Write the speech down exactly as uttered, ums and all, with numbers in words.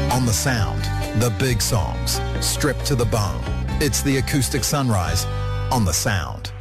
On the Sound, the big songs, stripped to the bone. It's the acoustic sunrise on the Sound.